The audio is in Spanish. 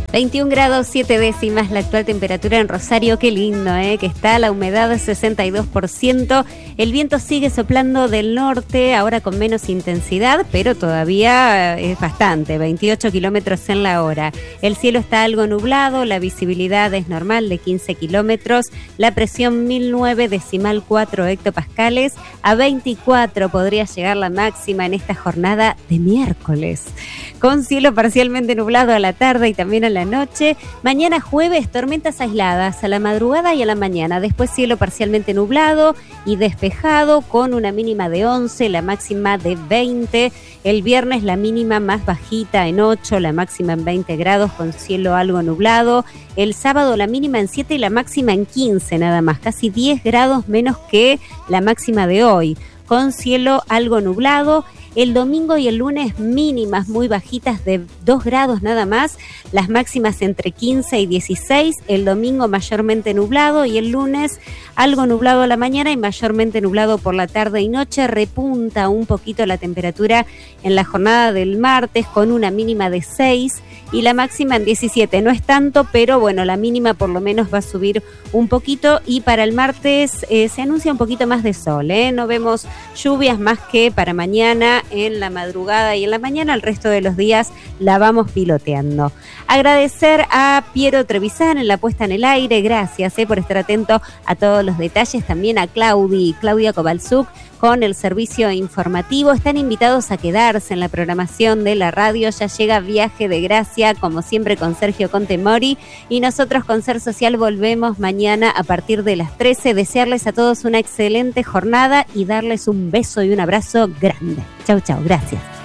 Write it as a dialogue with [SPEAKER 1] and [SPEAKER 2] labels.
[SPEAKER 1] 21 grados 7 décimas la actual temperatura en Rosario. Qué lindo, que está la humedad 62%. El viento sigue soplando del norte, ahora con menos intensidad, pero todavía es bastante, 28 kilómetros en la hora. El cielo está algo nublado, la visibilidad es normal de 15 kilómetros, la presión 1009,4 hectopascales, a 24 podría llegar la máxima en esta jornada de miércoles. Con cielo parcialmente nublado a la tarde y también a la noche. Mañana jueves, tormentas aisladas a la madrugada y a la mañana. Después cielo parcialmente nublado y despejado con una mínima de 11, la máxima de 20. El viernes la mínima más bajita en 8, la máxima en 20 grados con cielo algo nublado. El sábado la mínima en 7 y la máxima en 15 nada más. Casi 10 grados menos que la máxima de hoy, con cielo algo nublado. El domingo y el lunes mínimas muy bajitas de 2 grados nada más, las máximas entre 15 y 16, el domingo mayormente nublado y el lunes algo nublado a la mañana y mayormente nublado por la tarde y noche. Repunta un poquito la temperatura en la jornada del martes con una mínima de 6 y la máxima en 17. No es tanto, pero bueno, la mínima por lo menos va a subir un poquito y para el martes se anuncia un poquito más de sol, No vemos lluvias más que para mañana en la madrugada y en la mañana. El resto de los días la vamos piloteando. Agradecer a Piero Trevisan en la puesta en el aire. Gracias por estar atento a todos los detalles. También a Claudia Kovalchuk con el servicio informativo. Están invitados a quedarse en la programación de la radio. Ya llega Viaje de Gracia, como siempre con Sergio Contemori. Y nosotros con Ser Social volvemos mañana a partir de las 13. Desearles a todos una excelente jornada y darles un beso y un abrazo grande. Chau, chau. Gracias.